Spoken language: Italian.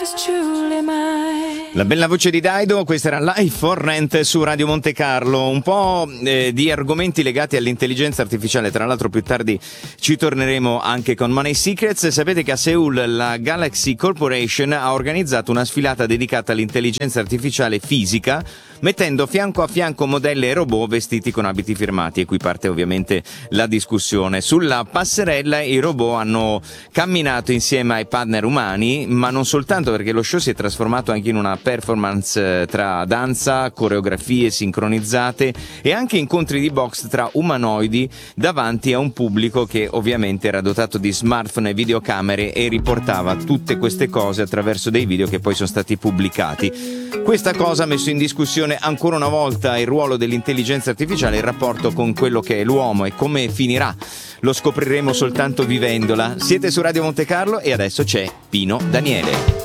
La bella voce di Daido, questa era Life for Rent su Radio Monte Carlo. Un po' di argomenti legati all'intelligenza artificiale, tra l'altro più tardi ci torneremo anche con Money Secrets. Sapete che a Seoul la Galaxy Corporation ha organizzato una sfilata dedicata all'intelligenza artificiale fisica, mettendo fianco a fianco modelli e robot vestiti con abiti firmati, e qui parte ovviamente la discussione. Sulla passerella i robot hanno camminato insieme ai partner umani, ma non soltanto, perché lo show si è trasformato anche in una performance tra danza, coreografie sincronizzate e anche incontri di box tra umanoidi davanti a un pubblico che ovviamente era dotato di smartphone e videocamere e riportava tutte queste cose attraverso dei video che poi sono stati pubblicati. Questa cosa ha messo in discussione ancora una volta il ruolo dell'intelligenza artificiale, il rapporto con quello che è l'uomo e come finirà. Lo scopriremo soltanto vivendola. Siete su Radio Monte Carlo e adesso c'è Pino Daniele.